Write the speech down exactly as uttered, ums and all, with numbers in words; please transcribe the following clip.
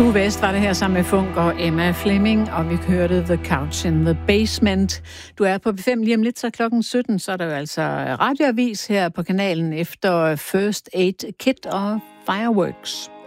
True West var det her sammen med Funk og Emma Fleming, og vi hørte The Couch in the Basement. Du er på B fem lige om lidt, så klokken sytten, så er der jo altså radioavis her på kanalen efter First Aid Kit og Fireworks.